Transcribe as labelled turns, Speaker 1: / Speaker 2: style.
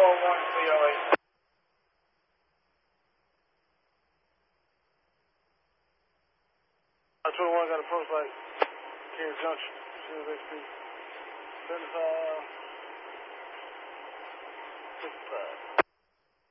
Speaker 1: 401 COA. I 21 got approach like Carey Junction, Shields XP, 75, 55.